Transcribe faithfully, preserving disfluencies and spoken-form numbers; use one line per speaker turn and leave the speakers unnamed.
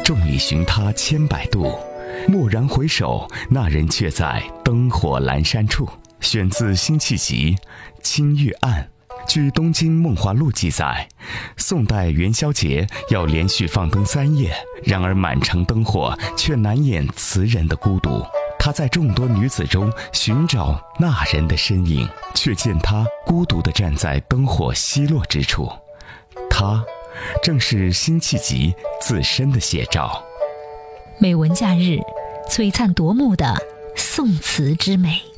众里寻他千百度，蓦然回首，那人却在灯火阑珊处。选自《辛弃疾·青玉案》。据《东京梦华录》记载，宋代元宵节要连续放灯三夜，然而满城灯火却难掩词人的孤独。他在众多女子中寻找那人的身影，却见他孤独地站在灯火熄落之处。他正是辛弃疾自身的写照。
美文假日，璀璨夺目的宋词之美。